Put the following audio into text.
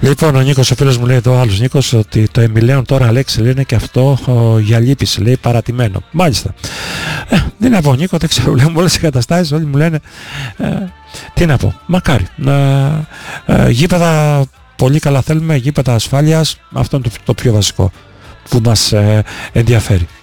Λοιπόν, ο Νίκος, ο φίλος μου, λέει εδώ, ο άλλος Νίκος, ότι το Εμιλέον τώρα, Αλέξη, λένε και αυτό για λύπηση, λέει, παρατημένο. Μάλιστα. Τι να πω, Νίκο, δεν ξέρω, λέμε όλες οι καταστάσεις, όλοι μου λένε, τι να πω, μακάρι. Γήπεδα πολύ καλά θέλουμε, γήπεδα ασφάλειας, αυτό είναι το πιο βασικό που μας ενδιαφέρει.